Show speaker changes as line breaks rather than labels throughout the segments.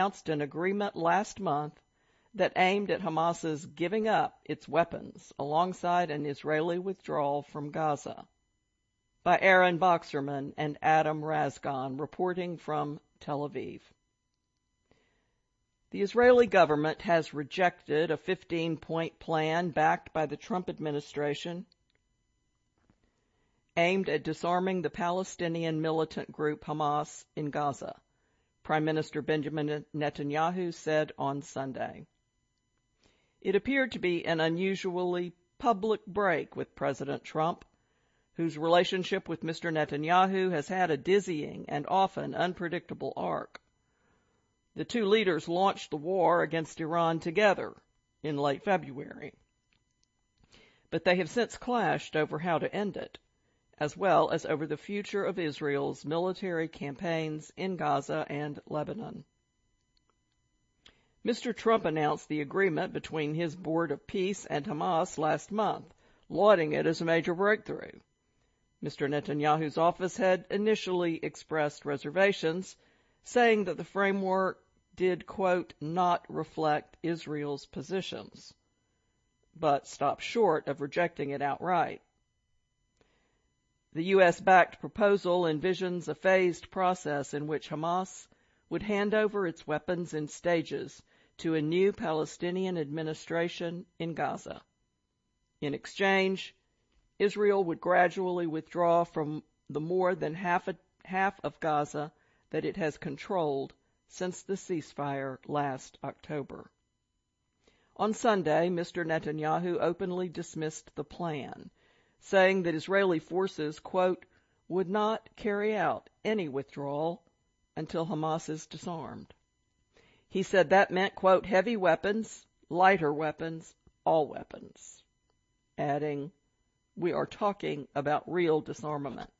announced an agreement last month that aimed at Hamas's giving up its weapons alongside an Israeli withdrawal from Gaza. By Aaron Boxerman and Adam Razgon, reporting from Tel Aviv. The Israeli government has rejected a 15-point plan backed by the Trump administration aimed at disarming the Palestinian militant group Hamas in Gaza, Prime Minister Benjamin Netanyahu said on Sunday. It appeared to be an unusually public break with President Trump, whose relationship with Mr. Netanyahu has had a dizzying and often unpredictable arc. The two leaders launched the war against Iran together in late February, but they have since clashed over how to end it, as well as over the future of Israel's military campaigns in Gaza and Lebanon. Mr. Trump announced the agreement between his Board of Peace and Hamas last month, lauding it as a major breakthrough. Mr. Netanyahu's office had initially expressed reservations, saying that the framework did, quote, not reflect Israel's positions, but stopped short of rejecting it outright. The U.S.-backed proposal envisions a phased process in which Hamas would hand over its weapons in stages to a new Palestinian administration in Gaza. In exchange, Israel would gradually withdraw from the more than half of Gaza that it has controlled since the ceasefire last October. On Sunday, Mr. Netanyahu openly dismissed the plan, saying that Israeli forces, quote, would not carry out any withdrawal until Hamas is disarmed. He said that meant, quote, heavy weapons, lighter weapons, all weapons, adding, we are talking about real disarmament.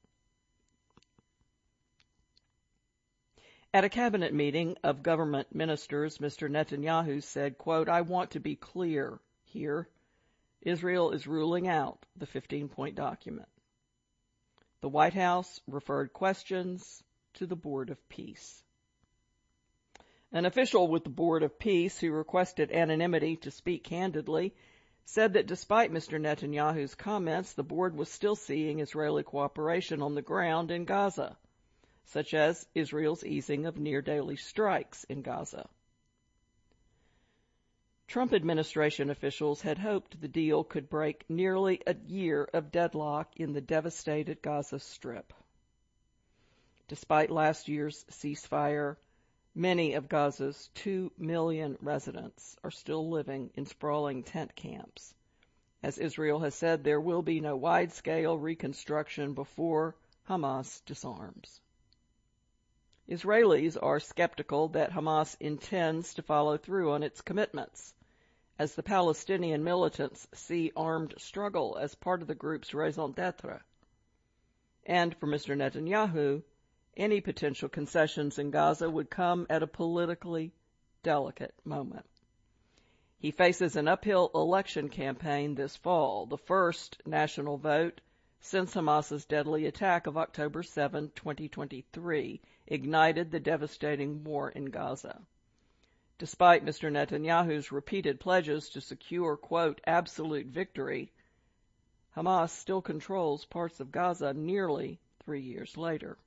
At a cabinet meeting of government ministers, Mr. Netanyahu said, quote, I want to be clear here. Israel is ruling out the 15-point document. The White House referred questions to the Board of Peace. An official with the Board of Peace who requested anonymity to speak candidly said that despite Mr. Netanyahu's comments, the board was still seeing Israeli cooperation on the ground in Gaza, such as Israel's easing of near-daily strikes in Gaza. Trump administration officials had hoped the deal could break nearly a year of deadlock in the devastated Gaza Strip. Despite last year's ceasefire, many of Gaza's 2 million residents are still living in sprawling tent camps. As Israel has said, there will be no wide-scale reconstruction before Hamas disarms. Israelis are skeptical that Hamas intends to follow through on its commitments, as the Palestinian militants see armed struggle as part of the group's raison d'etre. And for Mr. Netanyahu, any potential concessions in Gaza would come at a politically delicate moment. He faces an uphill election campaign this fall, the first national vote since Hamas's deadly attack of October 7, 2023, ignited the devastating war in Gaza. Despite Mr. Netanyahu's repeated pledges to secure, quote, absolute victory, Hamas still controls parts of Gaza nearly 3 years later.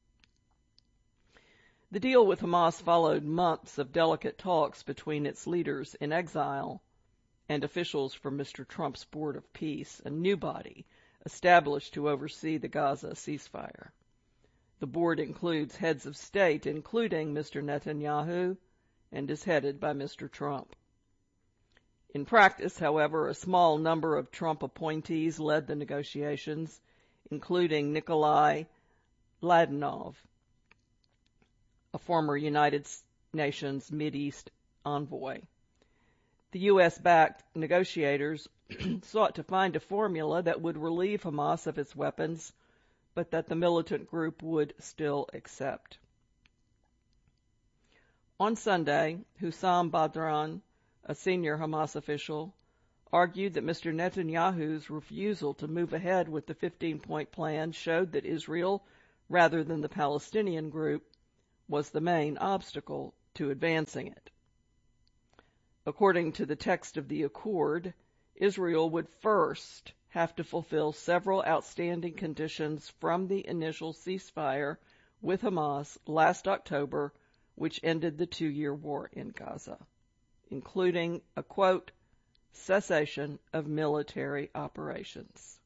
The deal with Hamas followed months of delicate talks between its leaders in exile and officials from Mr. Trump's Board of Peace, a new body established to oversee the Gaza ceasefire. The board includes heads of state, including Mr. Netanyahu, and is headed by Mr. Trump. In practice, however, a small number of Trump appointees led the negotiations, including Nikolai Mladenov, a former United Nations Mideast envoy. The U.S.-backed negotiators sought to find a formula that would relieve Hamas of its weapons, but that the militant group would still accept. On Sunday, Hussam Badran, a senior Hamas official, argued that Mr. Netanyahu's refusal to move ahead with the 15-point plan showed that Israel, rather than the Palestinian group, was the main obstacle to advancing it. According to the text of the accord, Israel would first have to fulfill several outstanding conditions from the initial ceasefire with Hamas last October, which ended the 2-year war in Gaza, including a, quote, cessation of military operations.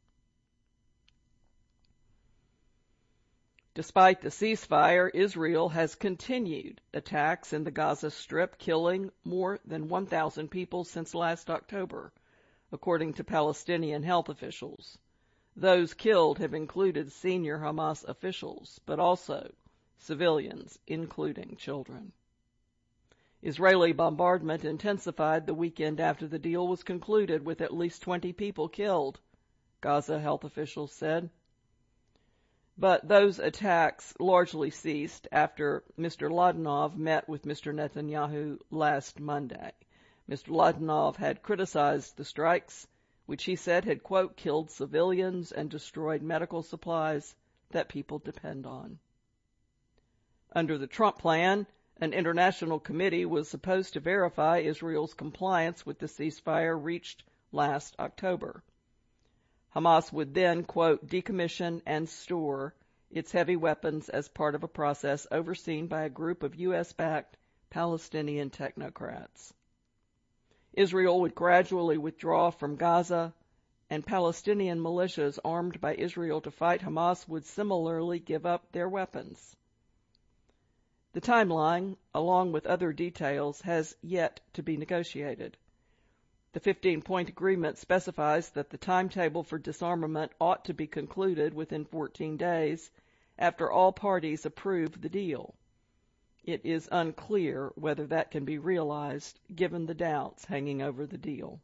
Despite the ceasefire, Israel has continued attacks in the Gaza Strip, killing more than 1,000 people since last October, according to Palestinian health officials. Those killed have included senior Hamas officials, but also civilians, including children. Israeli bombardment intensified the weekend after the deal was concluded, with at least 20 people killed, Gaza health officials said. But those attacks largely ceased after Mr. Ladanov met with Mr. Netanyahu last Monday. Mr. Ladanov had criticized the strikes, which he said had, quote, killed civilians and destroyed medical supplies that people depend on. Under the Trump plan, an international committee was supposed to verify Israel's compliance with the ceasefire reached last October. Hamas would then, quote, decommission and store its heavy weapons as part of a process overseen by a group of U.S.-backed Palestinian technocrats. Israel would gradually withdraw from Gaza, and Palestinian militias armed by Israel to fight Hamas would similarly give up their weapons. The timeline, along with other details, has yet to be negotiated. The 15-point agreement specifies that the timetable for disarmament ought to be concluded within 14 days after all parties approve the deal. It is unclear whether that can be realized, given the doubts hanging over the deal.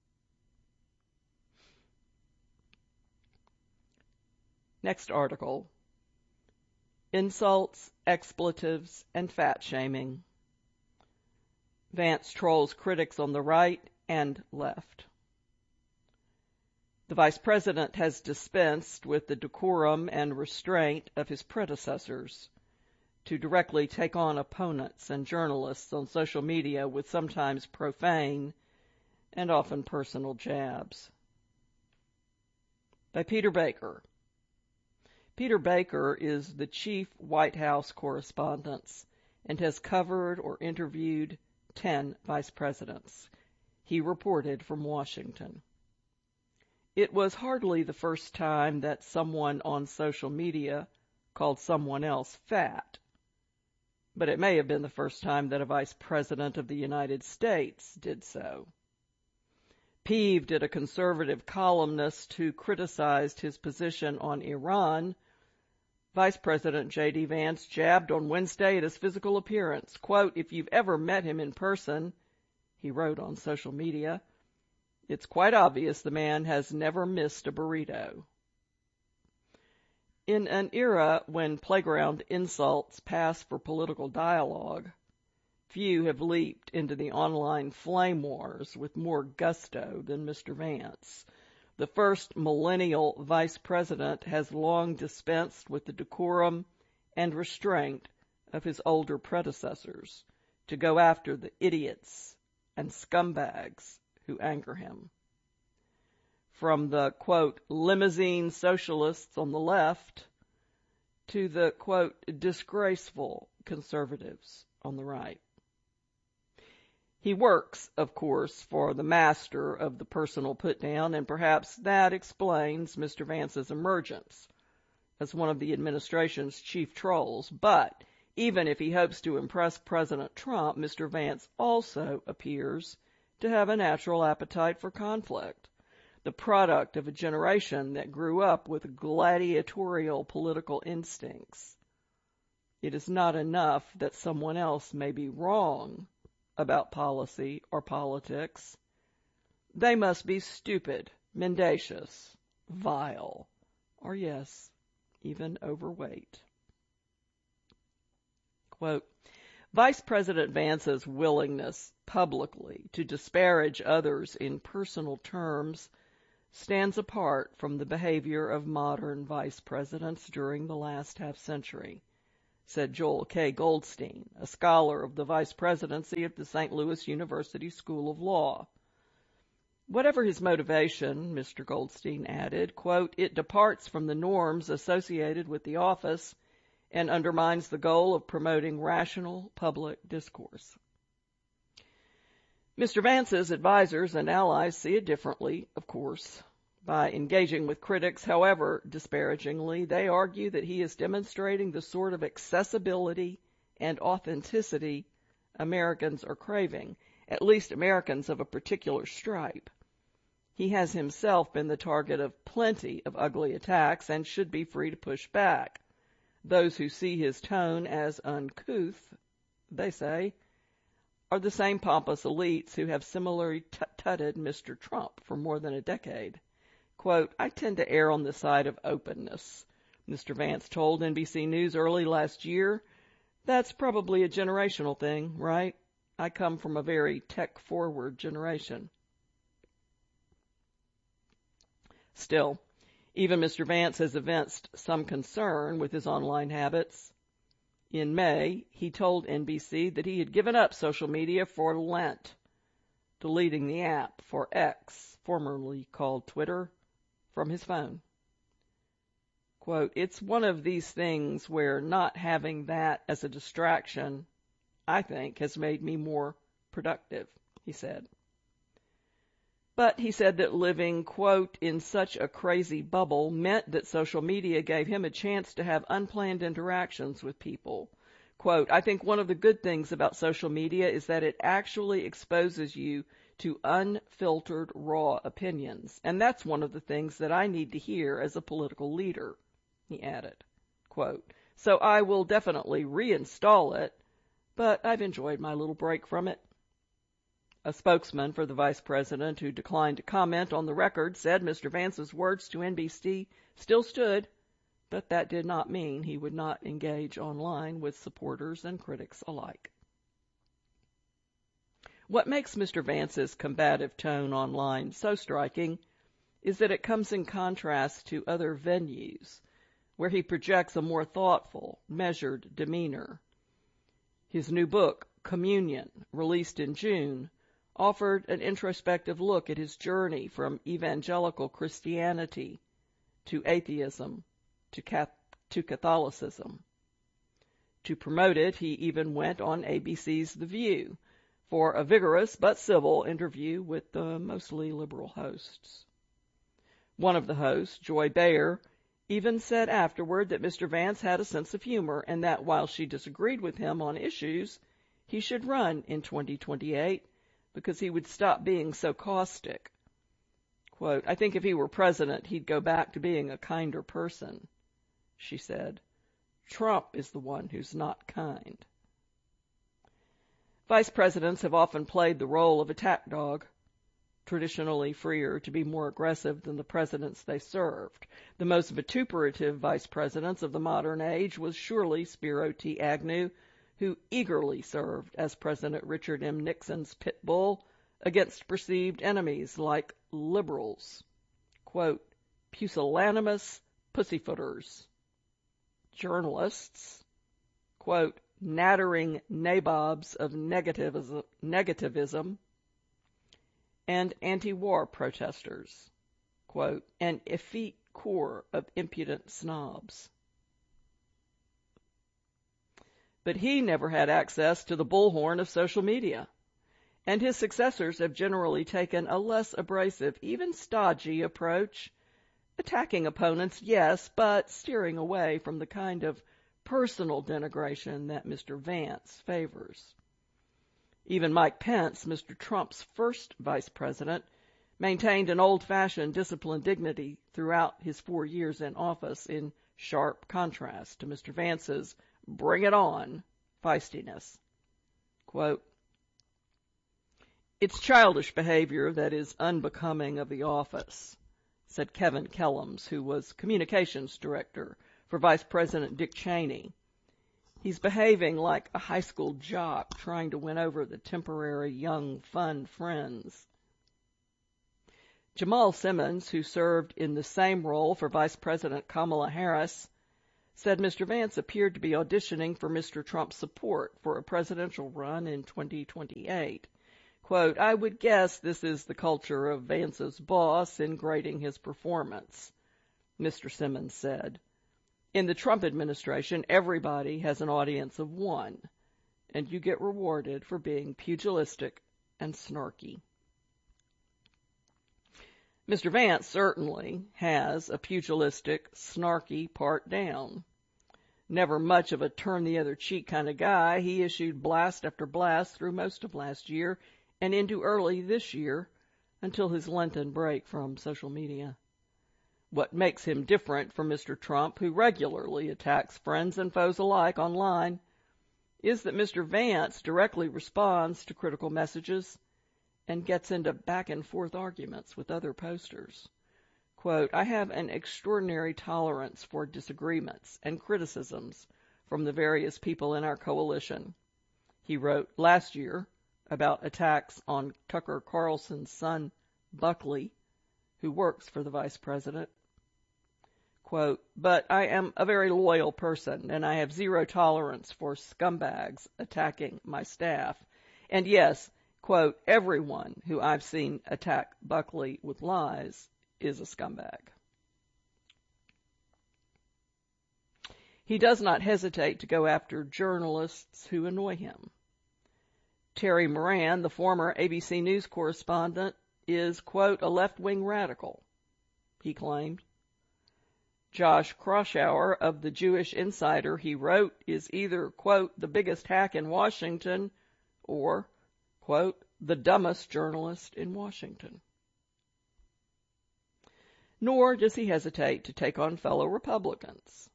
Next article. Insults, expletives, and fat-shaming. Vance trolls critics on the right and left. The Vice President has dispensed with the decorum and restraint of his predecessors to directly take on opponents and journalists on social media with sometimes profane and often personal jabs. By Peter Baker. Peter Baker is the chief White House correspondent and has covered or interviewed 10 vice presidents. He reported from Washington. It was hardly the first time that someone on social media called someone else fat, but it may have been the first time that a vice president of the United States did so. Peeved at a conservative columnist who criticized his position on Iran, Vice President J.D. Vance jabbed on Wednesday at his physical appearance. Quote, if you've ever met him in person, he wrote on social media, it's quite obvious the man has never missed a burrito. In an era when playground insults pass for political dialogue, few have leaped into the online flame wars with more gusto than Mr. Vance. The first millennial vice president has long dispensed with the decorum and restraint of his older predecessors to go after the idiots and scumbags who anger him. From the, quote, limousine socialists on the left to the, quote, disgraceful conservatives on the right. He works, of course, for the master of the personal put-down, and perhaps that explains Mr. Vance's emergence as one of the administration's chief trolls. But even if he hopes to impress President Trump, Mr. Vance also appears to have a natural appetite for conflict, the product of a generation that grew up with gladiatorial political instincts. It is not enough that someone else may be wrong about policy or politics. They must be stupid, mendacious, vile, or yes, even overweight. Quote, Vice President Vance's willingness publicly to disparage others in personal terms stands apart from the behavior of modern vice presidents during the last half-century, said Joel K. Goldstein, a scholar of the vice presidency of the St. Louis University School of Law. Whatever his motivation, Mr. Goldstein added, quote, it departs from the norms associated with the office and undermines the goal of promoting rational public discourse. Mr. Vance's advisors and allies see it differently, of course. By engaging with critics, however disparagingly, they argue that he is demonstrating the sort of accessibility and authenticity Americans are craving, at least Americans of a particular stripe. He has himself been the target of plenty of ugly attacks and should be free to push back. Those who see his tone as uncouth, they say, are the same pompous elites who have similarly tutted Mr. Trump for more than a decade. Quote, I tend to err on the side of openness, Mr. Vance told NBC News early last year. That's probably a generational thing, right? I come from a very tech-forward generation. Still, even Mr. Vance has evinced some concern with his online habits. In May, he told NBC that he had given up social media for Lent, deleting the app for X, formerly called Twitter, from his phone. Quote, it's one of these things where not having that as a distraction, I think, has made me more productive, he said. But he said that living, quote, in such a crazy bubble meant that social media gave him a chance to have unplanned interactions with people. Quote, I think one of the good things about social media is that it actually exposes you to unfiltered, raw opinions. And that's one of the things that I need to hear as a political leader, he added. Quote, so I will definitely reinstall it, but I've enjoyed my little break from it. A spokesman for the vice president who declined to comment on the record said Mr. Vance's words to NBC still stood, but that did not mean he would not engage online with supporters and critics alike. What makes Mr. Vance's combative tone online so striking is that it comes in contrast to other venues where he projects a more thoughtful, measured demeanor. His new book, Communion, released in June, offered an introspective look at his journey from evangelical Christianity to atheism to Catholicism. To promote it, he even went on ABC's The View for a vigorous but civil interview with the mostly liberal hosts. One of the hosts, Joy Behar, even said afterward that Mr. Vance had a sense of humor and that while she disagreed with him on issues, he should run in 2028 because he would stop being so caustic. Quote, I think if he were president, he'd go back to being a kinder person, she said. Trump is the one who's not kind. Vice presidents have often played the role of attack dog, traditionally freer to be more aggressive than the presidents they served. The most vituperative vice presidents of the modern age was surely Spiro T. Agnew, who eagerly served as President Richard M. Nixon's pit bull against perceived enemies like liberals, quote, pusillanimous pussyfooters, journalists, quote, nattering nabobs of negativism, and anti-war protesters, quote, an effete corps of impudent snobs. But he never had access to the bullhorn of social media, and his successors have generally taken a less abrasive, even stodgy approach, attacking opponents, yes, but steering away from the kind of personal denigration that Mr. Vance favors. Even Mike Pence, Mr. Trump's first vice president, maintained an old-fashioned disciplined dignity throughout his 4 years in office, in sharp contrast to Mr. Vance's bring it on feistiness. Quote, it's childish behavior that is unbecoming of the office, said Kevin Kellums, who was communications director for Vice President Dick Cheney. He's behaving like a high school jock trying to win over the temporary young fun friends. Jamal Simmons, who served in the same role for Vice President Kamala Harris, said Mr. Vance appeared to be auditioning for Mr. Trump's support for a presidential run in 2028. Quote, I would guess this is the culture of Vance's boss in grading his performance, Mr. Simmons said. In the Trump administration, everybody has an audience of one, and you get rewarded for being pugilistic and snarky. Mr. Vance certainly has a pugilistic, snarky part down. Never much of a turn-the-other-cheek kind of guy, he issued blast after blast through most of last year and into early this year until his Lenten break from social media. What makes him different from Mr. Trump, who regularly attacks friends and foes alike online, is that Mr. Vance directly responds to critical messages and gets into back-and-forth arguments with other posters. Quote, I have an extraordinary tolerance for disagreements and criticisms from the various people in our coalition, he wrote last year about attacks on Tucker Carlson's son, Buckley, who works for the vice president. Quote, but I am a very loyal person, and I have zero tolerance for scumbags attacking my staff. And yes, quote, everyone who I've seen attack Buckley with lies is a scumbag. He does not hesitate to go after journalists who annoy him. Terry Moran, the former ABC News correspondent, is, quote, a left-wing radical, he claimed. Josh Kraushaar of the Jewish Insider, he wrote, is either, quote, the biggest hack in Washington or, quote, the dumbest journalist in Washington. Nor does he hesitate to take on fellow Republicans.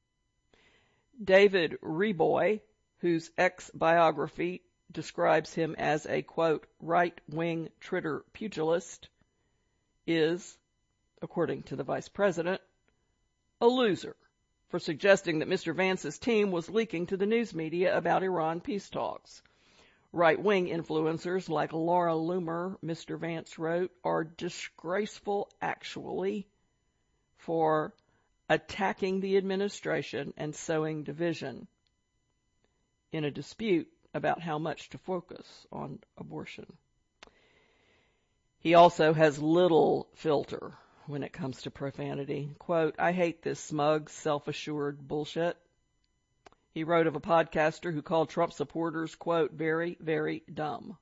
David Reboy, whose ex-biography describes him as a, quote, right-wing Twitter pugilist, is, according to the vice president, a loser for suggesting that Mr. Vance's team was leaking to the news media about Iran peace talks. Right-wing influencers like Laura Loomer, Mr. Vance wrote, are disgraceful actually for attacking the administration and sowing division in a dispute about how much to focus on abortion. He also has little filter when it comes to profanity. Quote, I hate this smug, self-assured bullshit. He wrote of a podcaster who called Trump supporters, quote, very, very dumb.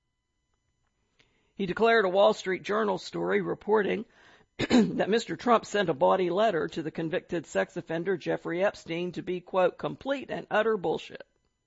He declared a Wall Street Journal story reporting that Mr. Trump sent a bawdy letter to the convicted sex offender Jeffrey Epstein to be, quote, complete and utter bullshit.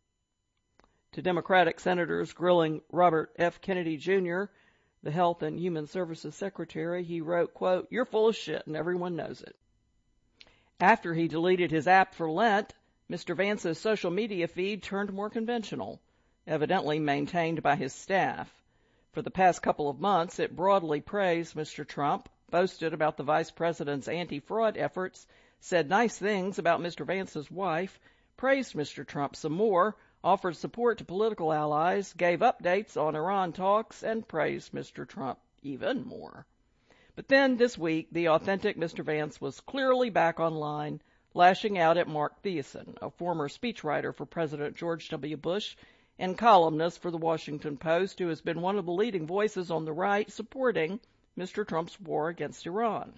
To Democratic senators grilling Robert F. Kennedy Jr., the Health and Human Services Secretary, he wrote, quote, you're full of shit and everyone knows it. After he deleted his app for Lent, Mr. Vance's social media feed turned more conventional, evidently maintained by his staff. For the past couple of months, it broadly praised Mr. Trump, boasted about the vice president's anti-fraud efforts, said nice things about Mr. Vance's wife, praised Mr. Trump some more, offered support to political allies, gave updates on Iran talks, and praised Mr. Trump even more. But then this week, the authentic Mr. Vance was clearly back online, lashing out at Mark Thiessen, a former speechwriter for President George W. Bush and columnist for the Washington Post, who has been one of the leading voices on the right supporting Mr. Trump's war against Iran.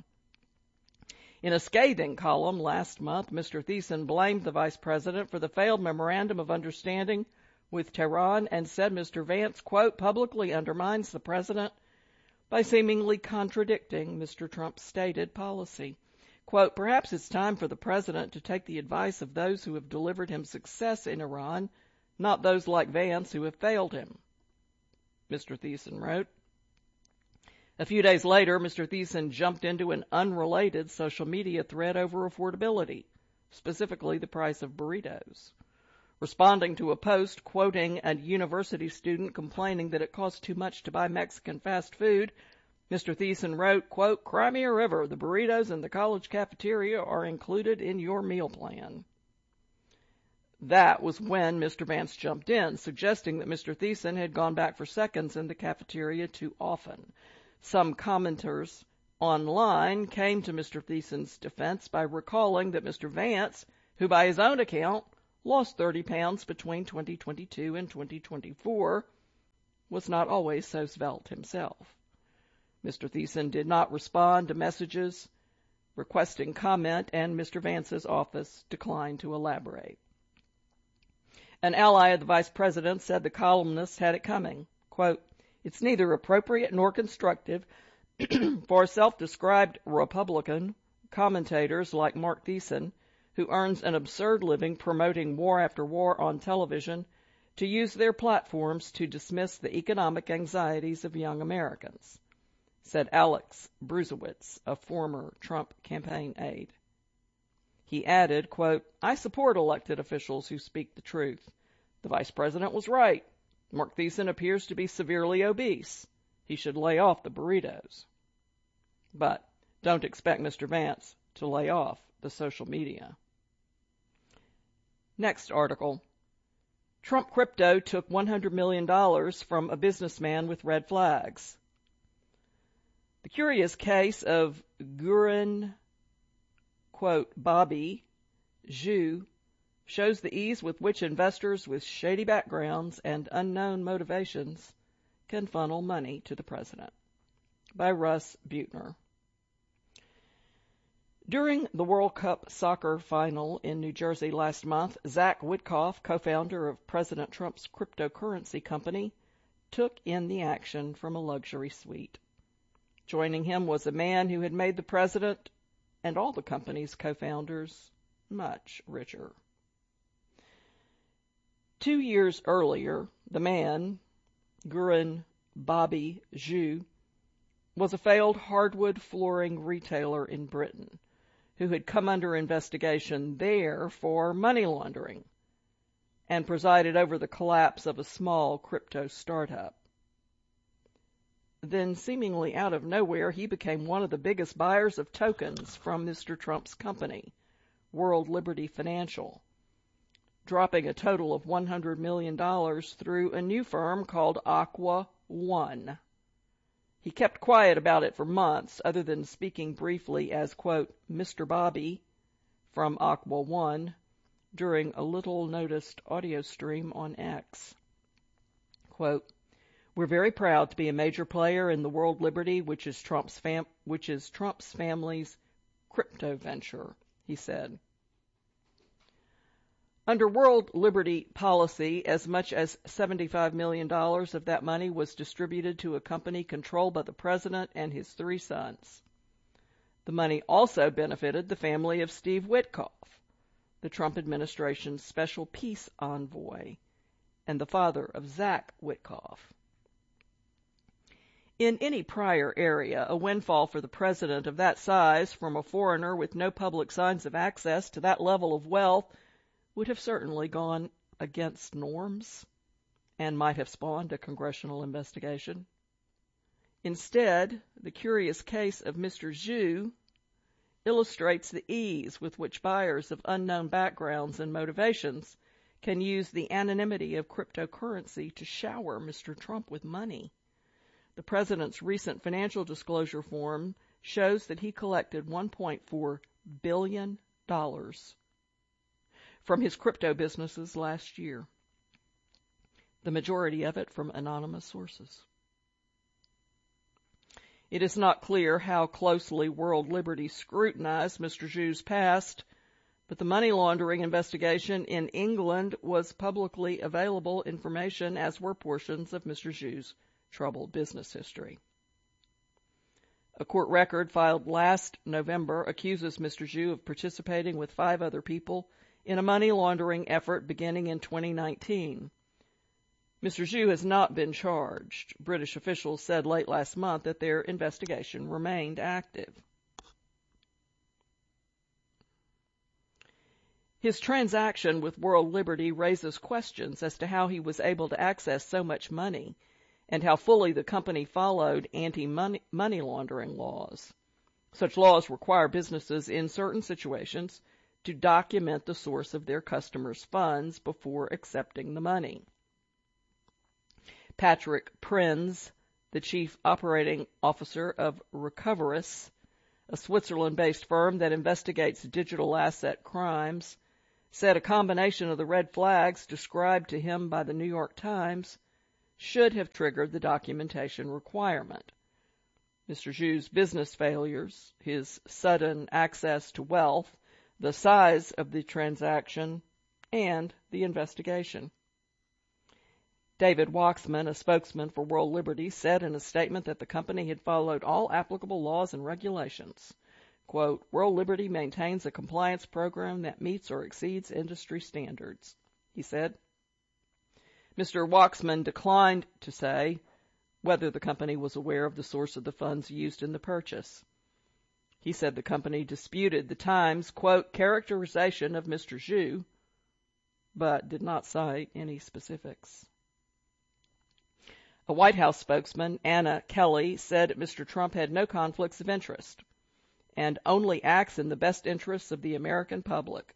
In a scathing column last month, Mr. Thiessen blamed the vice president for the failed memorandum of understanding with Tehran and said Mr. Vance, quote, publicly undermines the president by seemingly contradicting Mr. Trump's stated policy. Quote, perhaps it's time for the president to take the advice of those who have delivered him success in Iran, not those like Vance who have failed him, Mr. Thiessen wrote. A few days later, Mr. Thiessen jumped into an unrelated social media thread over affordability, specifically the price of burritos. Responding to a post quoting a university student complaining that it costs too much to buy Mexican fast food, Mr. Thiessen wrote, quote, cry me a river, the burritos in the college cafeteria are included in your meal plan. That was when Mr. Vance jumped in, suggesting that Mr. Thiessen had gone back for seconds in the cafeteria too often. Some commenters online came to Mr. Thiessen's defense by recalling that Mr. Vance who by his own account lost 30 pounds between 2022 and 2024, was not always so svelte himself. Mr. Thiessen did not respond to messages requesting comment, and Mr. Vance's office declined to elaborate. An ally of the vice president said the columnist had it coming. Quote, "It's neither appropriate nor constructive for self-described Republican commentators like Mark Thiessen, who earns an absurd living promoting war after war on television, to use their platforms to dismiss the economic anxieties of young Americans," said Alex Bruzewitz, a former Trump campaign aide. He added, quote, "I support elected officials who speak the truth. The vice president was right. Mark Thiessen appears to be severely obese. He should lay off the burritos. But don't expect Mr. Vance to lay off the social media." Next article. Trump crypto took $100 million from a businessman with red flags. The curious case of Gurun, quote, Bobby Zhu shows the ease with which investors with shady backgrounds and unknown motivations can funnel money to the president. By Russ Buettner. During the World Cup soccer final in New Jersey last month, Zach Witkoff, co-founder of President Trump's cryptocurrency company, took in the action from a luxury suite. Joining him was a man who had made the president and all the company's co-founders much richer. 2 years earlier, the man, Gurun Bobby Zhu, was a failed hardwood flooring retailer in Britain who had come under investigation there for money laundering and presided over the collapse of a small crypto startup. Then, seemingly out of nowhere, he became one of the biggest buyers of tokens from Mr. Trump's company, World Liberty Financial, dropping a total of $100 million through a new firm called Aqua One. He kept quiet about it for months, other than speaking briefly as, quote, Mr. Bobby from Aqua One during a little-noticed audio stream on X. Quote, "We're very proud to be a major player in the World Liberty, which is Trump's family's crypto venture," he said. Under World Liberty policy, as much as $75 million of that money was distributed to a company controlled by the president and his 3 sons. The money also benefited the family of Steve Witkoff, the Trump administration's special peace envoy, and the father of Zach Witkoff. In any prior area, a windfall for the president of that size from a foreigner with no public signs of access to that level of wealth would have certainly gone against norms and might have spawned a congressional investigation. Instead, the curious case of Mr. Zhu illustrates the ease with which buyers of unknown backgrounds and motivations can use the anonymity of cryptocurrency to shower Mr. Trump with money. The president's recent financial disclosure form shows that he collected $1.4 billion from his crypto businesses last year, the majority of it from anonymous sources. It is not clear how closely World Liberty scrutinized Mr. Zhu's past, but the money laundering investigation in England was publicly available information, as were portions of Mr. Zhu's troubled business history. A court record filed last November accuses Mr. Zhu of participating with 5 other people in a money laundering effort beginning in 2019. Mr. Zhu has not been charged. British officials said late last month that their investigation remained active. His transaction with World Liberty raises questions as to how he was able to access so much money and how fully the company followed anti-money laundering laws. Such laws require businesses in certain situations to document the source of their customers' funds before accepting the money. Patrick Prinz, the chief operating officer of Recoverus, a Switzerland-based firm that investigates digital asset crimes, said a combination of the red flags described to him by the New York Times should have triggered the documentation requirement. Mr. Zhu's business failures, his sudden access to wealth, the size of the transaction, and the investigation. David Waxman, a spokesman for World Liberty, said in a statement that the company had followed all applicable laws and regulations. Quote, World Liberty maintains a compliance program that meets or exceeds industry standards, he said. Mr. Waxman declined to say whether the company was aware of the source of the funds used in the purchase. He said the company disputed the Times, quote, characterization of Mr. Zhu, but did not cite any specifics. A White House spokesman, Anna Kelly, said Mr. Trump had no conflicts of interest and only acts in the best interests of the American public.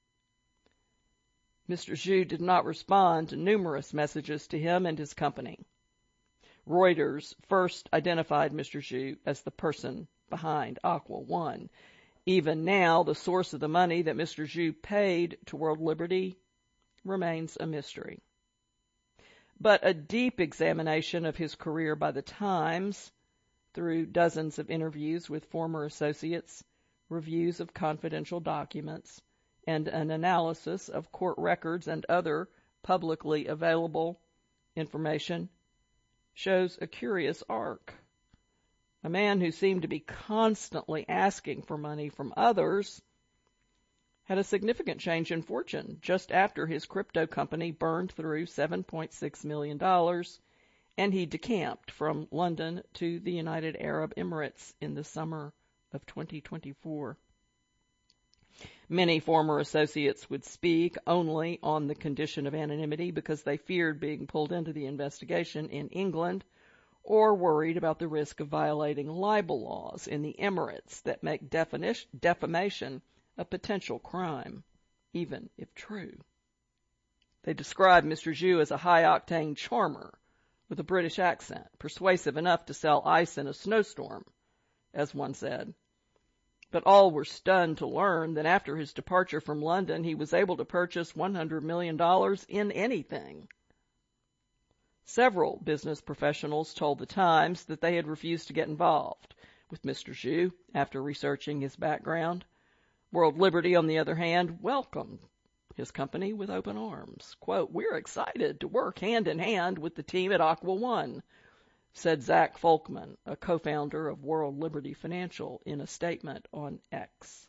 Mr. Zhu did not respond to numerous messages to him and his company. Reuters first identified Mr. Zhu as the person behind Aqua One. Even now, the source of the money that Mr. Zhu paid to World Liberty remains a mystery. But a deep examination of his career by the Times, through dozens of interviews with former associates, reviews of confidential documents, and an analysis of court records and other publicly available information, shows a curious arc. A man who seemed to be constantly asking for money from others had a significant change in fortune just after his crypto company burned through $7.6 million, and he decamped from London to the United Arab Emirates in the summer of 2024. Many former associates would speak only on the condition of anonymity because they feared being pulled into the investigation in England or worried about the risk of violating libel laws in the Emirates that make defamation a potential crime, even if true. They described Mr. Zhu as a high-octane charmer with a British accent, persuasive enough to sell ice in a snowstorm, as one said. But all were stunned to learn that after his departure from London, he was able to purchase $100 million in anything. Several business professionals told the Times that they had refused to get involved with Mr. Zhu after researching his background. World Liberty, on the other hand, welcomed his company with open arms. Quote, we're excited to work hand in hand with the team at Aqua One, said Zach Folkman, a co-founder of World Liberty Financial, in a statement on X.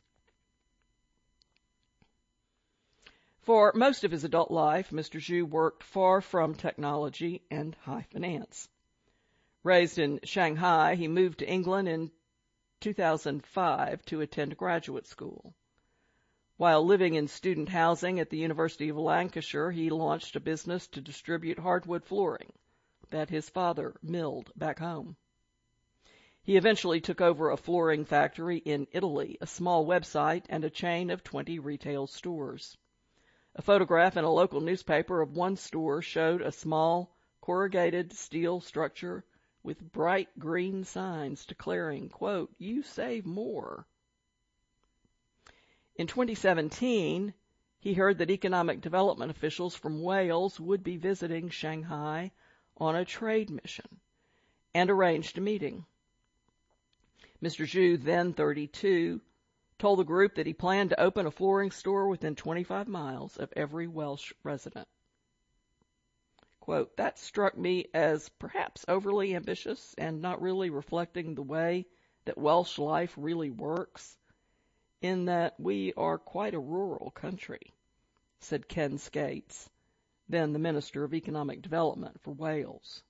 For most of his adult life, Mr. Zhu worked far from technology and high finance. Raised in Shanghai, he moved to England in 2005 to attend graduate school. While living in student housing at the University of Lancashire, he launched a business to distribute hardwood flooring that his father milled back home. He eventually took over a flooring factory in Italy, a small website, and a chain of 20 retail stores. A photograph in a local newspaper of one store showed a small corrugated steel structure with bright green signs declaring, quote, you save more. In 2017, he heard that economic development officials from Wales would be visiting Shanghai on a trade mission and arranged a meeting. Mr. Zhu, then 32, told the group that he planned to open a flooring store within 25 miles of every Welsh resident. Quote, that struck me as perhaps overly ambitious and not really reflecting the way that Welsh life really works, in that we are quite a rural country, said Ken Skates, then the Minister of Economic Development for Wales.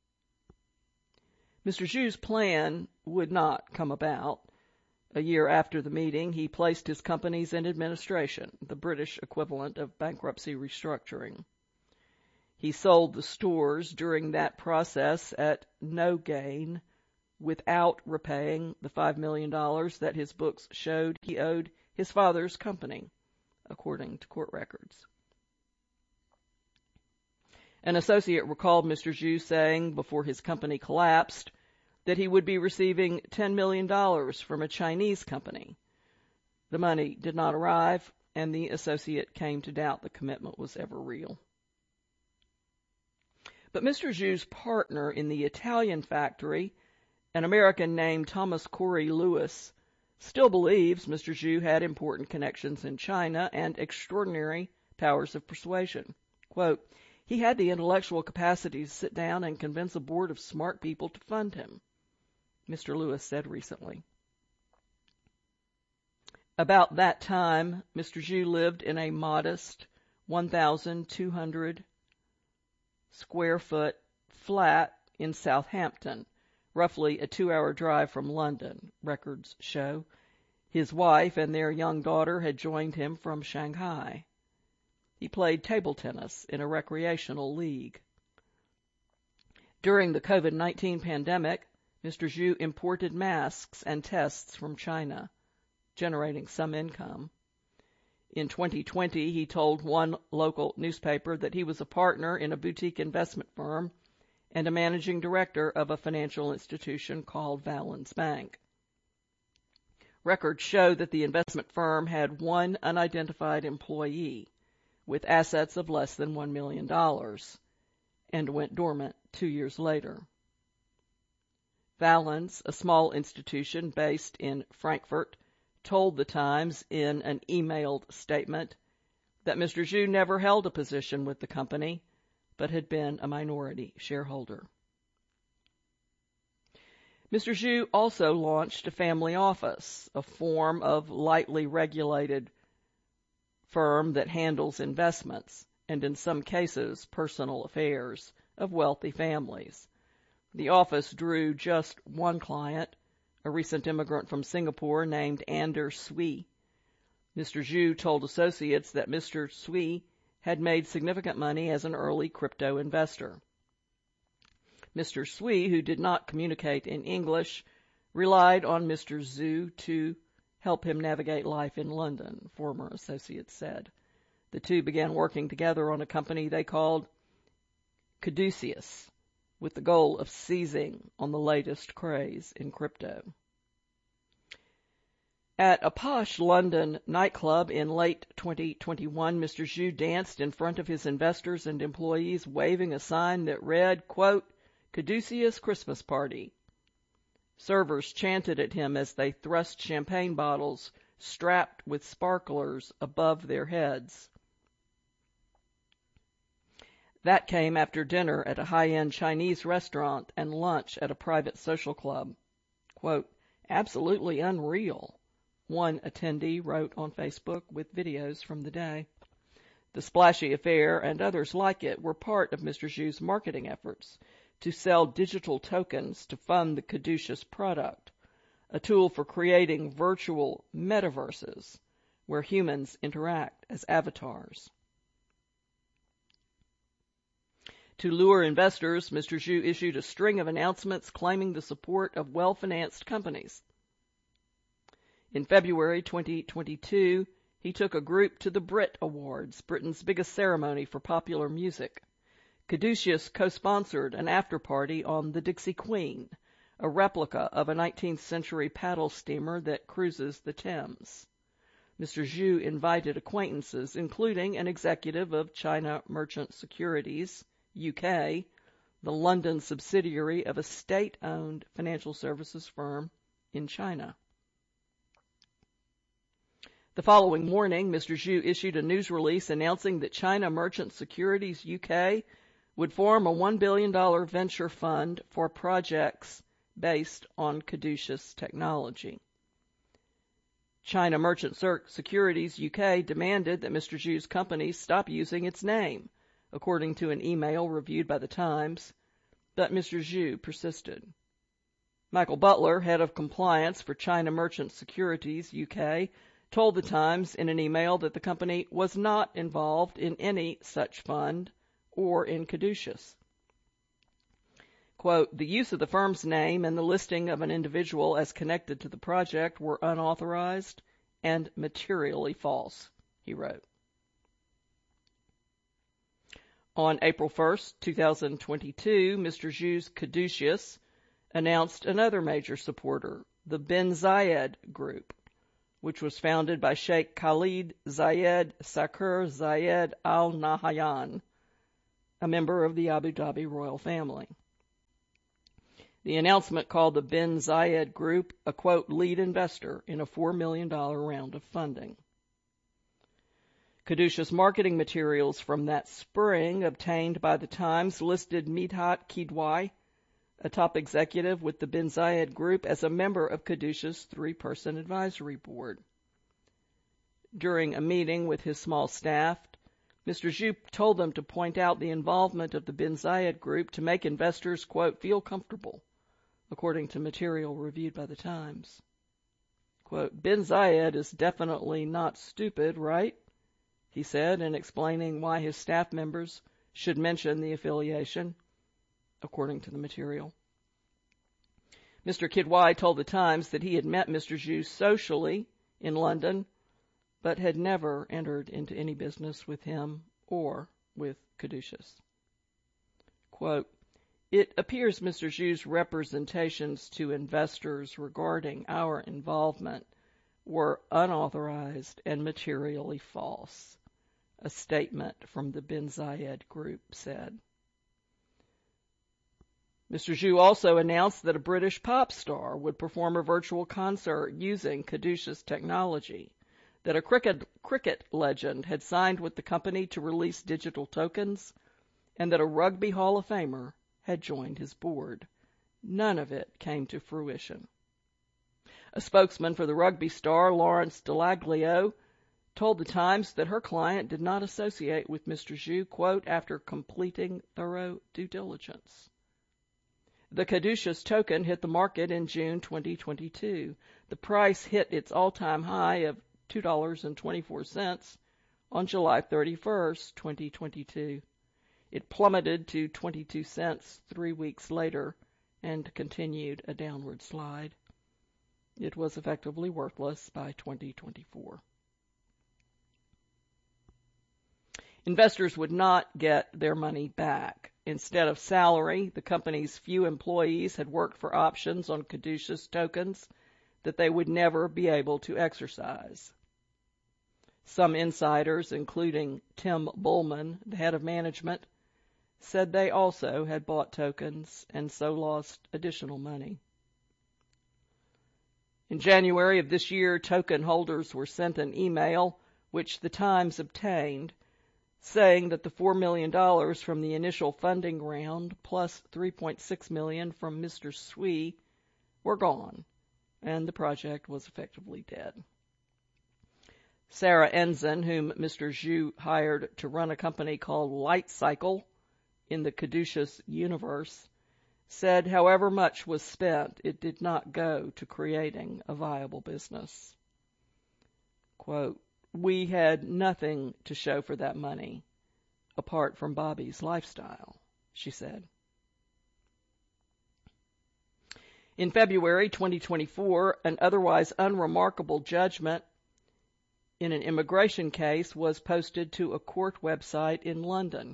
Mr. Zhu's plan would not come about. A year after the meeting, he placed his companies in administration, the British equivalent of bankruptcy restructuring. He sold the stores during that process at no gain, without repaying the $5 million that his books showed he owed his father's company, according to court records. An associate recalled Mr. Zhu saying before his company collapsed that he would be receiving $10 million from a Chinese company. The money did not arrive, and the associate came to doubt the commitment was ever real. But Mr. Zhu's partner in the Italian factory, an American named Thomas Corey Lewis, still believes Mr. Zhu had important connections in China and extraordinary powers of persuasion. Quote, he had the intellectual capacity to sit down and convince a board of smart people to fund him, Mr. Lewis said recently. About that time, Mr. Zhu lived in a modest 1,200 square foot flat in Southampton, roughly a 2-hour drive from London, records show. His wife and their young daughter had joined him from Shanghai. He played table tennis in a recreational league. During the COVID-19 pandemic, Mr. Zhu imported masks and tests from China, generating some income. In 2020, he told one local newspaper that he was a partner in a boutique investment firm and a managing director of a financial institution called Valens Bank. Records show that the investment firm had one unidentified employee with assets of less than $1 million and went dormant 2 years later. Valens, a small institution based in Frankfurt, told the Times in an emailed statement that Mr. Zhu never held a position with the company, but had been a minority shareholder. Mr. Zhu also launched a family office, a form of lightly regulated firm that handles investments and, in some cases, personal affairs of wealthy families. The office drew just one client, a recent immigrant from Singapore named Anders Sui. Mr. Zhu told associates that Mr. Sui had made significant money as an early crypto investor. Mr. Sui, who did not communicate in English, relied on Mr. Zhu to help him navigate life in London, former associates said. The two began working together on a company they called Caduceus, with the goal of seizing on the latest craze in crypto. At a posh London nightclub in late 2021, Mr. Zhu danced in front of his investors and employees, waving a sign that read, quote, Caduceus Christmas Party. Servers chanted at him as they thrust champagne bottles strapped with sparklers above their heads. That came after dinner at a high-end Chinese restaurant and lunch at a private social club. Quote, absolutely unreal, one attendee wrote on Facebook with videos from the day. The splashy affair and others like it were part of Mr. Zhu's marketing efforts to sell digital tokens to fund the Caduceus product, a tool for creating virtual metaverses where humans interact as avatars. To lure investors, Mr. Zhu issued a string of announcements claiming the support of well-financed companies. In February 2022, he took a group to the Brit Awards, Britain's biggest ceremony for popular music. Caduceus co-sponsored an after-party on the Dixie Queen, a replica of a 19th century paddle steamer that cruises the Thames. Mr. Zhu invited acquaintances, including an executive of China Merchant Securities, UK, the London subsidiary of a state-owned financial services firm in China. The following morning, Mr. Zhu issued a news release announcing that China Merchant Securities UK would form a $1 billion venture fund for projects based on Caduceus technology. China Merchant Securities UK demanded that Mr. Zhu's company stop using its name, according to an email reviewed by the Times, but Mr. Zhu persisted. Michael Butler, head of compliance for China Merchant Securities UK, told the Times in an email that the company was not involved in any such fund or in Caduceus. Quote, the use of the firm's name and the listing of an individual as connected to the project were unauthorized and materially false, he wrote. On April 1st, 2022, Mr. Zhu's Caduceus announced another major supporter, the Bin Zayed Group, which was founded by Sheikh Khalid Zayed Sakur Zayed Al Nahyan, a member of the Abu Dhabi royal family. The announcement called the bin Zayed Group a, quote, lead investor in a $4 million round of funding. Caduceus marketing materials from that spring obtained by the Times listed Midhat Kidwai, a top executive with the bin Zayed Group, as a member of Caduceus' 3-person advisory board. During a meeting with his small staff, Mr. Zhu told them to point out the involvement of the bin Zayed Group to make investors, quote, feel comfortable, according to material reviewed by the Times. Quote, bin Zayed is definitely not stupid, right? He said, in explaining why his staff members should mention the affiliation, according to the material. Mr. Kidwai told the Times that he had met Mr. Zhu socially in London, but had never entered into any business with him or with Caduceus. Quote, it appears Mr. Zhu's representations to investors regarding our involvement were unauthorized and materially false, a statement from the bin Zayed Group said. Mr. Zhu also announced that a British pop star would perform a virtual concert using Caduceus technology, that a cricket legend had signed with the company to release digital tokens, and that a Rugby Hall of Famer had joined his board. None of it came to fruition. A spokesman for the rugby star, Lawrence Delaglio, told the Times that her client did not associate with Mr. Zhu, quote, after completing thorough due diligence. The Caduceus token hit the market in June 2022. The price hit its all-time high of $2.24 on July 31st, 2022. It plummeted to 22 cents 3 weeks later and continued a downward slide. It was effectively worthless by 2024. Investors would not get their money back. Instead of salary, the company's few employees had worked for options on Caduceus tokens that they would never be able to exercise. Some insiders, including Tim Bullman, the head of management, said they also had bought tokens and so lost additional money. In January of this year, token holders were sent an email, which the Times obtained, saying that the $4 million from the initial funding round plus $3.6 million from Mr. Swee were gone, and the project was effectively dead. Sarah Ensign, whom Mr. Zhu hired to run a company called Light Cycle in the Caduceus universe, said however much was spent, it did not go to creating a viable business. Quote, we had nothing to show for that money, apart from Bobby's lifestyle, she said. In February 2024, an otherwise unremarkable judgment in an immigration case was posted to a court website in London.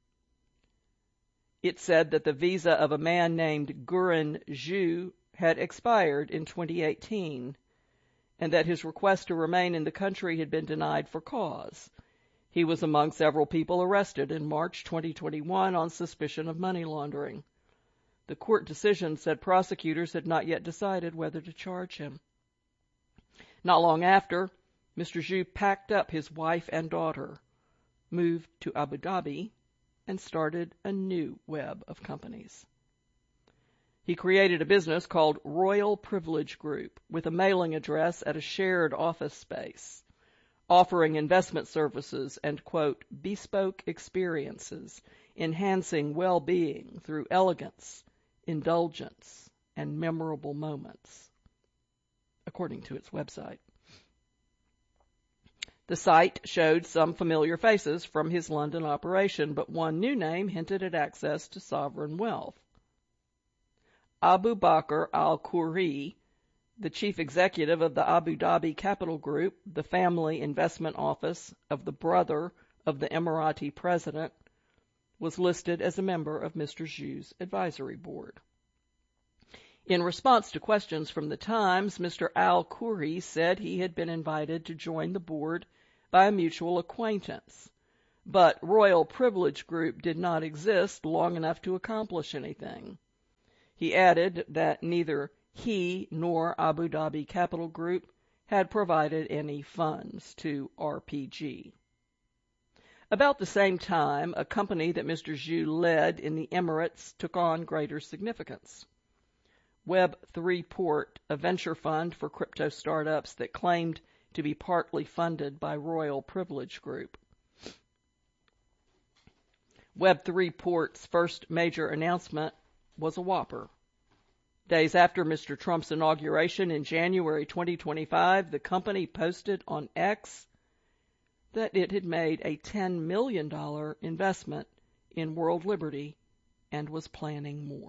It said that the visa of a man named Guren Zhu had expired in 2018, and that his request to remain in the country had been denied for cause. He was among several people arrested in March 2021 on suspicion of money laundering. The court decision said prosecutors had not yet decided whether to charge him. Not long after, Mr. Zhu packed up his wife and daughter, moved to Abu Dhabi, and started a new web of companies. He created a business called Royal Privilege Group with a mailing address at a shared office space, offering investment services and, quote, bespoke experiences, enhancing well-being through elegance, indulgence, and memorable moments, according to its website. The site showed some familiar faces from his London operation, but one new name hinted at access to sovereign wealth. Abu Bakr al-Khoury, the chief executive of the Abu Dhabi Capital Group, the family investment office of the brother of the Emirati president, was listed as a member of Mr. Zhu's advisory board. In response to questions from the Times, Mr. Al Khoury said he had been invited to join the board by a mutual acquaintance, but Royal Privilege Group did not exist long enough to accomplish anything. He added that neither he nor Abu Dhabi Capital Group had provided any funds to RPG. About the same time, a company that Mr. Zhu led in the Emirates took on greater significance. Web3 Port, a venture fund for crypto startups that claimed to be partly funded by Royal Privilege Group. Web3 Port's first major announcement was a whopper. Days after Mr. Trump's inauguration in January 2025, the company posted on X that it had made a $10 million investment in World Liberty and was planning more.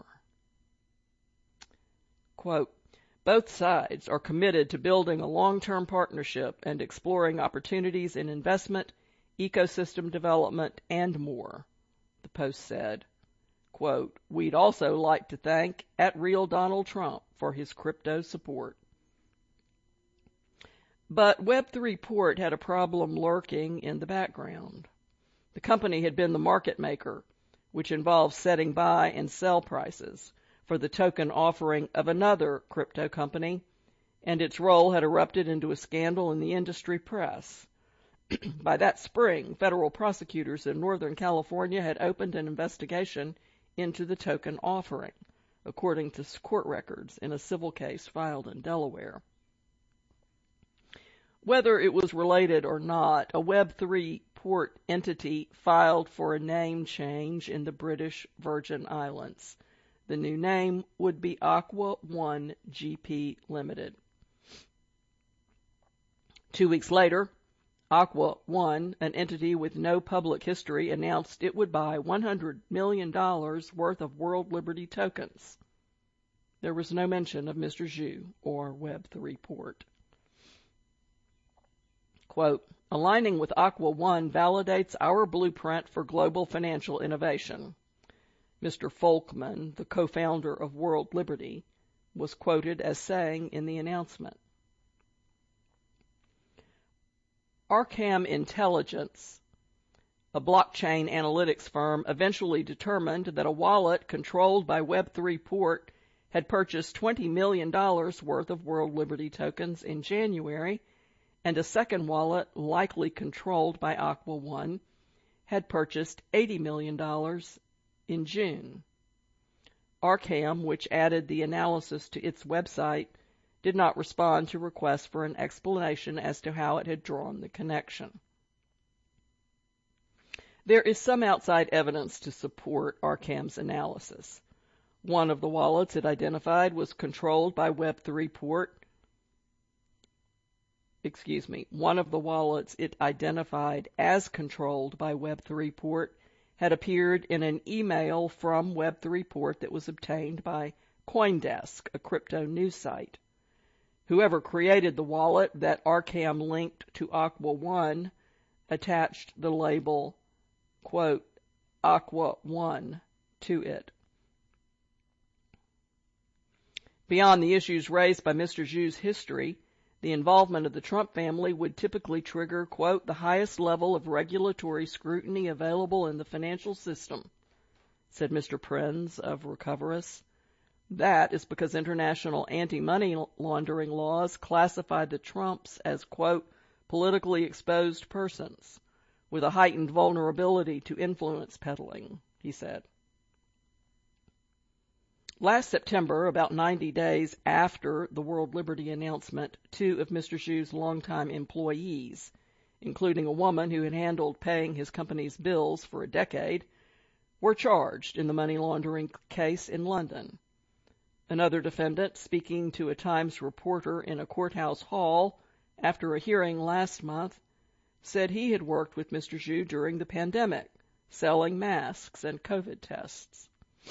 Quote, both sides are committed to building a long-term partnership and exploring opportunities in investment, ecosystem development, and more, the Post said. Quote, we'd also like to thank @RealDonaldTrump for his crypto support. But Web3 Port had a problem lurking in the background. The company had been the market maker, which involves setting buy and sell prices for the token offering of another crypto company, and its role had erupted into a scandal in the industry press. By that spring, federal prosecutors in Northern California had opened an investigation into the token offering, according to court records in a civil case filed in Delaware. Whether it was related or not, a Web3 Port entity filed for a name change in the British Virgin Islands. The new name would be Aqua One GP Limited. 2 weeks later, Aqua One, an entity with no public history, announced it would buy $100 million worth of World Liberty tokens. There was no mention of Mr. Zhu or Web3 Port. Quote, aligning with Aqua One validates our blueprint for global financial innovation. Mr. Folkman, the co-founder of World Liberty, was quoted as saying in the announcement. Arkham Intelligence, a blockchain analytics firm, eventually determined that a wallet controlled by Web3 Port had purchased $20 million worth of World Liberty tokens in January, and a second wallet, likely controlled by Aqua One, had purchased $80 million in June. Arkham, which added the analysis to its website, did not respond to requests for an explanation as to how it had drawn the connection. There is some outside evidence to support Arkham's analysis. One of the wallets it identified was controlled by Web3 Port. One of the wallets it identified as controlled by Web3 Port had appeared in an email from Web3 Port that was obtained by CoinDesk, a crypto news site. Whoever created the wallet that Arkham linked to Aqua One attached the label, quote, Aqua One to it. Beyond the issues raised by Mr. Zhu's history, the involvement of the Trump family would typically trigger, quote, the highest level of regulatory scrutiny available in the financial system, said Mr. Prinz of Recoverus. That is because international anti-money laundering laws classify the Trumps as, quote, politically exposed persons with a heightened vulnerability to influence peddling, he said. Last September, about 90 days after the World Liberty announcement, 2 of Mr. Zhu's longtime employees, including a woman who had handled paying his company's bills for a decade, were charged in the money laundering case in London. Another defendant, speaking to a Times reporter in a courthouse hall after a hearing last month, said he had worked with Mr. Zhu during the pandemic, selling masks and COVID tests.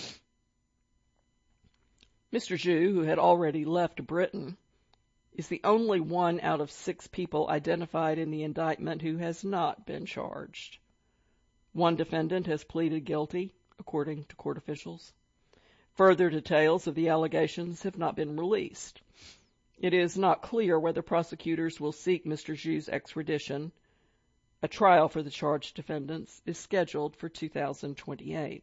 Mr. Zhu, who had already left Britain, is the only one out of 6 people identified in the indictment who has not been charged. One defendant has pleaded guilty, according to court officials. Further details of the allegations have not been released. It is not clear whether prosecutors will seek Mr. Zhu's extradition. A trial for the charged defendants is scheduled for 2028.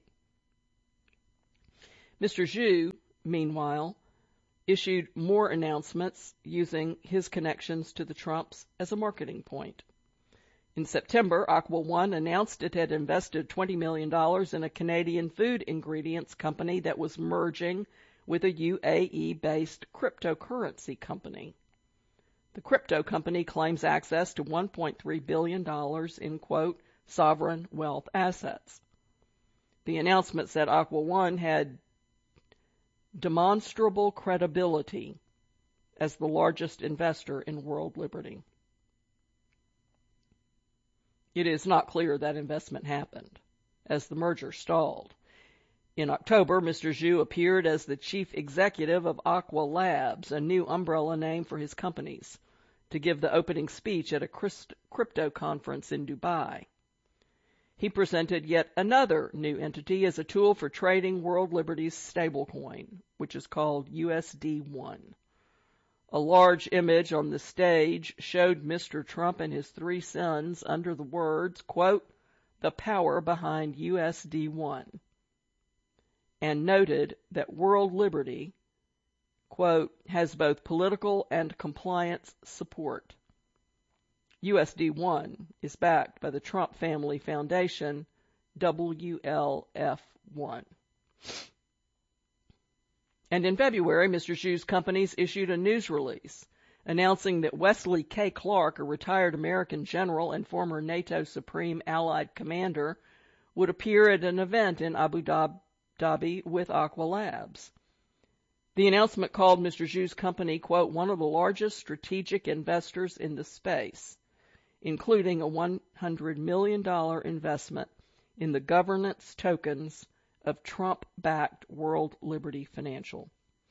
Mr. Zhu, meanwhile, issued more announcements using his connections to the Trumps as a marketing point. In September, Aqua One announced it had invested $20 million in a Canadian food ingredients company that was merging with a UAE-based cryptocurrency company. The crypto company claims access to $1.3 billion in, quote, sovereign wealth assets. The announcement said Aqua One had demonstrable credibility as the largest investor in world liberty. It is not clear that investment happened, as the merger stalled. In October, Mr. Zhu appeared as the chief executive of Aqua Labs, a new umbrella name for his companies, to give the opening speech at a crypto conference in Dubai. He presented yet another new entity as a tool for trading World Liberty's stablecoin, which is called USD1. A large image on the stage showed Mr. Trump and his three sons under the words, quote, the power behind USD1, and noted that World Liberty, quote, has both political and compliance support. USD1 is backed by the Trump Family Foundation, WLF1. And in February, Mr. Zhu's companies issued a news release announcing that Wesley K. Clark, a retired American general and former NATO Supreme Allied Commander, would appear at an event in Abu Dhabi with Aqua Labs. The announcement called Mr. Zhu's company, quote, one of the largest strategic investors in the space, including a $100 million investment in the governance tokens of Trump-backed World Liberty Financial.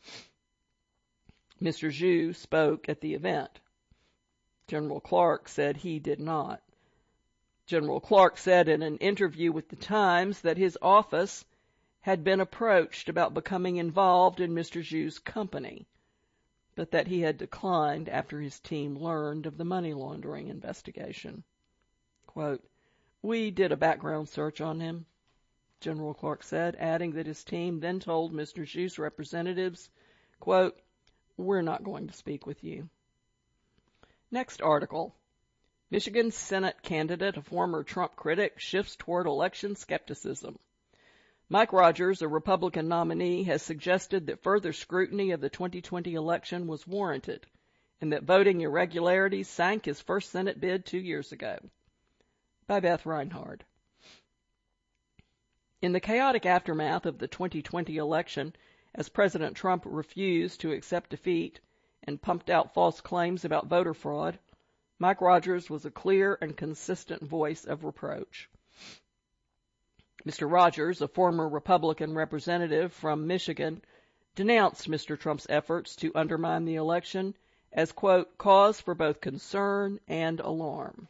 Mr. Zhu spoke at the event. General Clark said he did not. General Clark said in an interview with the Times that his office had been approached about becoming involved in Mr. Zhu's company, but that he had declined after his team learned of the money laundering investigation. Quote, we did a background search on him, General Clark said, adding that his team then told Mr. Zhu's representatives, quote, we're not going to speak with you. Next article. Michigan Senate candidate, a former Trump critic, shifts toward election skepticism. Mike Rogers, a Republican nominee, has suggested that further scrutiny of the 2020 election was warranted and that voting irregularities sank his first Senate bid 2 years ago. By Beth Reinhard. In the chaotic aftermath of the 2020 election, as President Trump refused to accept defeat and pumped out false claims about voter fraud, Mike Rogers was a clear and consistent voice of reproach. Mr. Rogers, a former Republican representative from Michigan, denounced Mr. Trump's efforts to undermine the election as, quote, cause for both concern and alarm.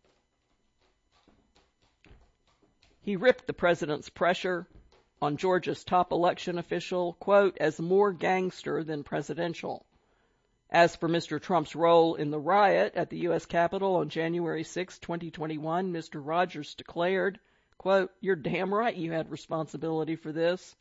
He ripped the president's pressure on Georgia's top election official, quote, as more gangster than presidential. As for Mr. Trump's role in the riot at the U.S. Capitol on January 6, 2021, Mr. Rogers declared, quote, you're damn right you had responsibility for this.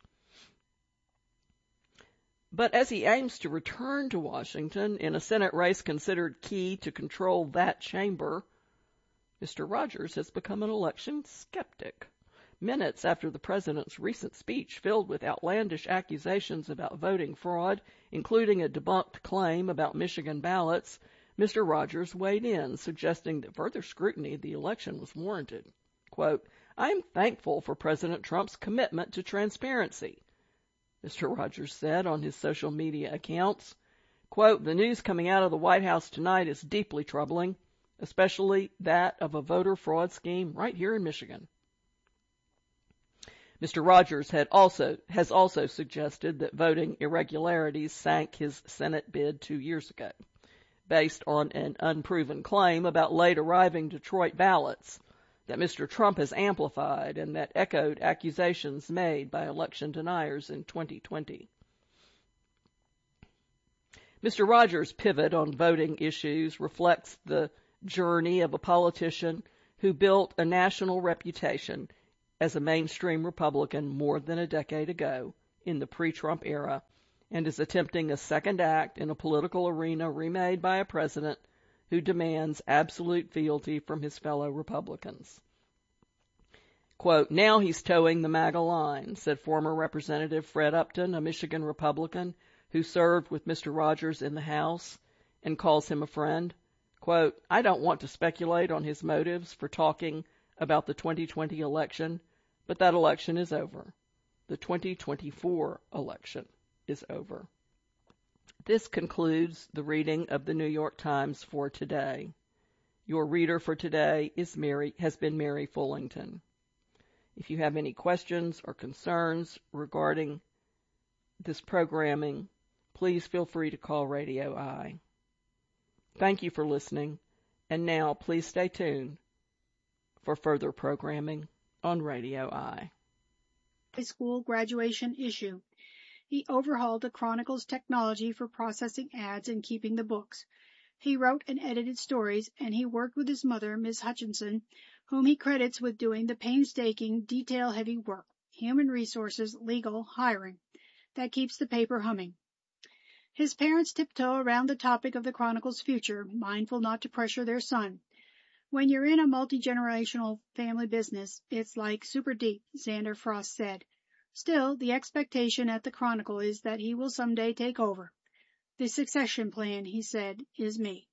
But as he aims to return to Washington in a Senate race considered key to control that chamber, Mr. Rogers has become an election skeptic. Minutes after the president's recent speech filled with outlandish accusations about voting fraud, including a debunked claim about Michigan ballots, Mr. Rogers weighed in, suggesting that further scrutiny of the election was warranted. Quote, I am thankful for President Trump's commitment to transparency, Mr. Rogers said on his social media accounts. Quote, the news coming out of the White House tonight is deeply troubling, especially that of a voter fraud scheme right here in Michigan. Mr. Rogers has also suggested that voting irregularities sank his Senate bid 2 years ago, based on an unproven claim about late arriving Detroit ballots that Mr. Trump has amplified and that echoed accusations made by election deniers in 2020. Mr. Rogers' pivot on voting issues reflects the journey of a politician who built a national reputation as a mainstream Republican more than a decade ago in the pre-Trump era and is attempting a second act in a political arena remade by a president who demands absolute fealty from his fellow Republicans. Quote, "Now he's towing the MAGA line," said former Representative Fred Upton, a Michigan Republican who served with Mr. Rogers in the House and calls him a friend. Quote, "I don't want to speculate on his motives for talking about the 2020 election, but that election is over. The 2024 election is over." This concludes the reading of the New York Times for today. Your reader for today has been Mary Fullington. If you have any questions or concerns regarding this programming, please feel free to call Radio I. Thank you for listening, and now please stay tuned for further programming on Radio I.
High school graduation issue. He overhauled the Chronicle's technology for processing ads and keeping the books. He wrote and edited stories, and he worked with his mother, Miss Hutchinson, whom he credits with doing the painstaking, detail-heavy work, human resources, legal, hiring, that keeps the paper humming. His parents tiptoe around the topic of the Chronicle's future, mindful not to pressure their son. When you're in a multi-generational family business, it's like super deep, Xander Frost said. Still, the expectation at the Chronicle is that he will someday take over. The succession plan, he said, is me.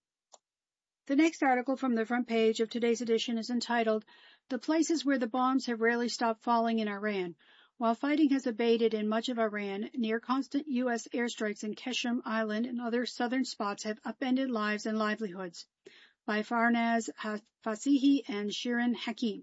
The next article from the front page of today's edition is entitled, "The Places Where the Bombs Have Rarely Stopped Falling in Iran." While fighting has abated in much of Iran, near constant U.S. airstrikes in Qeshm Island and other southern spots have upended lives and livelihoods. By Farnaz Fasihi and Shirin Hakim.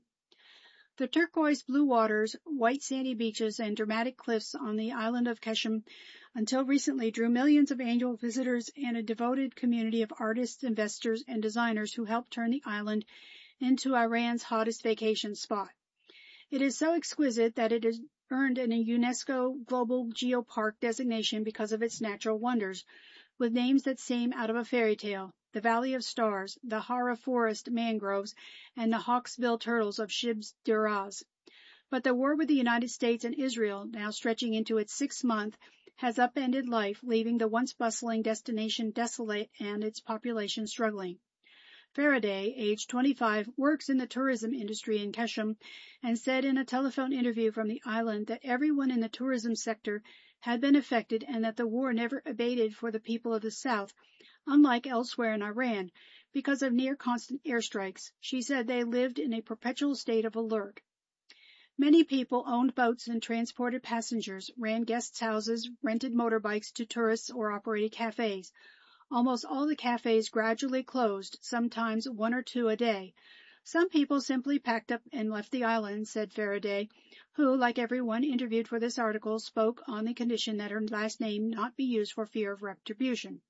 The turquoise blue waters, white sandy beaches, and dramatic cliffs on the island of Qeshm until recently drew millions of annual visitors and a devoted community of artists, investors, and designers who helped turn the island into Iran's hottest vacation spot. It is so exquisite that it has earned a UNESCO Global Geopark designation because of its natural wonders, with names that seem out of a fairy tale: the Valley of Stars, the Hara Forest mangroves, and the hawksbill turtles of Shibs Duraz. But the war with the United States and Israel, now stretching into its 6th month, has upended life, leaving the once bustling destination desolate and its population struggling. Faraday, age 25, works in the tourism industry in Qeshm and said in a telephone interview from the island that everyone in the tourism sector had been affected and that the war never abated for the people of the South, unlike elsewhere in Iran, because of near constant airstrikes. She said they lived in a perpetual state of alert. Many people owned boats and transported passengers, ran guests' houses, rented motorbikes to tourists, or operated cafes. Almost all the cafes gradually closed, sometimes 1 or 2 a day. Some people simply packed up and left the island, said Faraday, who, like everyone interviewed for this article, spoke on the condition that her last name not be used for fear of retribution.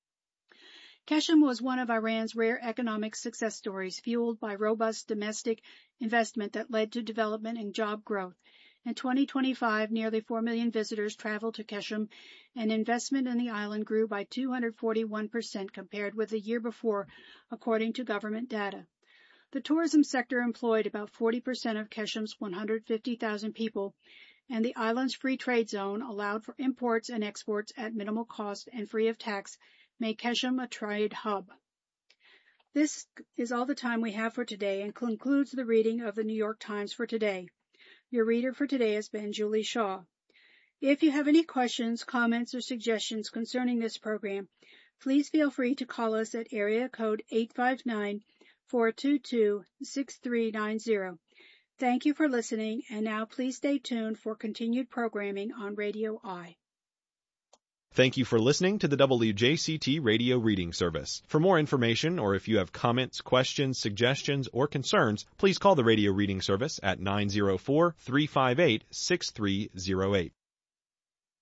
Qeshm was one of Iran's rare economic success stories, fueled by robust domestic investment that led to development and job growth. In 2025, nearly 4 million visitors traveled to Qeshm, and investment in the island grew by 241% compared with the year before, according to government data. The tourism sector employed about 40% of Qeshm's 150,000 people, and the island's free trade zone allowed for imports and exports at minimal cost and free of tax, made Qeshm a trade hub. This is all the time we have for today and concludes the reading of the New York Times for today. Your reader for today has been Julie Shaw. If you have any questions, comments, or suggestions concerning this program, please feel free to call us at area code 859-422-6390. Thank you for listening, and now please stay tuned for continued programming on Radio I.
Thank you for listening to the WJCT Radio Reading Service. For more information, or if you have comments, questions, suggestions, or concerns, please call the Radio Reading Service at 904-358-6308.